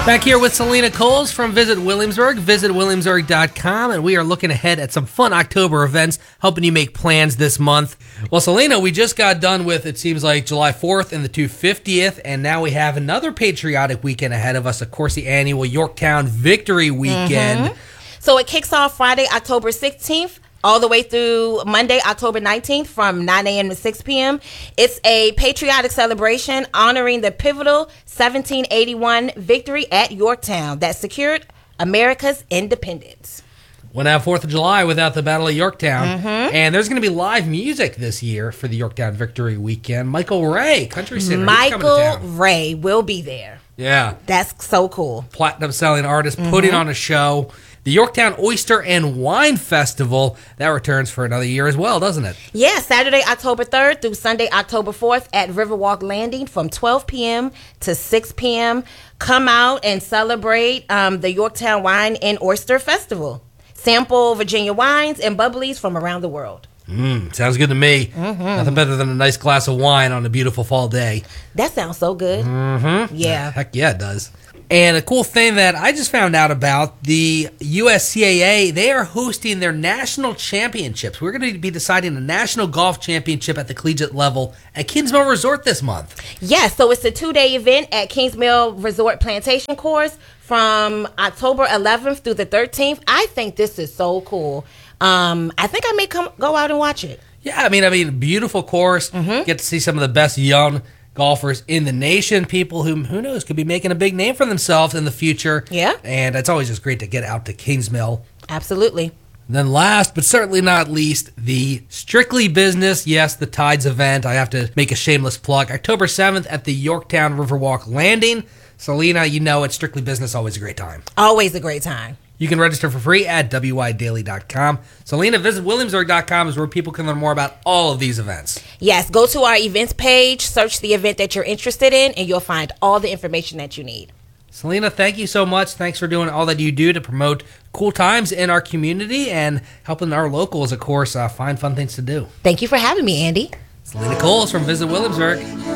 Back here with Selena Coles from Visit Williamsburg, visitwilliamsburg.com, and we are looking ahead at some fun October events, helping you make plans this month. Well, Selena, we just got done with, it seems like, July 4th and the 250th, and now we have another patriotic weekend ahead of us, of course, the annual Yorktown Victory Weekend. So it kicks off Friday, October 16th. All the way through Monday, October 19th from 9 a.m. to 6 p.m. It's a patriotic celebration honoring the pivotal 1781 victory at Yorktown that secured America's independence. Wouldn't have 4th of July without the Battle of Yorktown. And there's going to be live music this year for the Yorktown Victory Weekend. Michael Ray, country singer. Michael Ray will be there. Yeah. That's so cool. Platinum-selling artist putting on a show. The Yorktown Oyster and Wine Festival, that returns for another year as well, doesn't it? Yeah, Saturday, October 3rd through Sunday, October 4th at Riverwalk Landing from 12 p.m. to 6 p.m. Come out and celebrate the Yorktown Wine and Oyster Festival. Sample Virginia wines and bubblies from around the world. Sounds good to me. Nothing better than a nice glass of wine on a beautiful fall day. That sounds so good. Yeah. Heck yeah, it does. And a cool thing that I just found out about, the USCAA, they are hosting their national championships. We're going to be deciding a national golf championship at the collegiate level at Kingsmill Resort this month. Yeah, so it's a 2-day event at Kingsmill Resort Plantation Course from October 11th through the 13th. I think this is so cool. I think I may go out and watch it. Yeah, I mean, beautiful course. Get to see some of the best young golfers in the nation, people who knows, could be making a big name for themselves in the future. Yeah. And it's always just great to get out to Kingsmill. Absolutely. Then last, but certainly not least, the Strictly Business, yes, the Tides event. I have to make a shameless plug. October 7th at the Yorktown Riverwalk Landing. Selena, you know it's Strictly Business, always a great time. Always a great time. You can register for free at widaily.com. Selena, visit williamsburg.com is where people can learn more about all of these events. Yes, go to our events page, search the event that you're interested in, and you'll find all the information that you need. Selena, thank you so much. Thanks for doing all that you do to promote cool times in our community and helping our locals, of course, find fun things to do. Thank you for having me, Andy. Selena Coles from Visit Williamsburg.